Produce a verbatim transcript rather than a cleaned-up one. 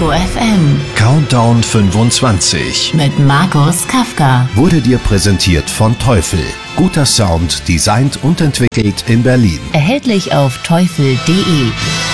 Ego F M. Countdown fünfundzwanzig Mit Markus Kafka. wurde dir präsentiert von Teufel. Guter Sound, designt und entwickelt in Berlin. Erhältlich auf teufel punkt de.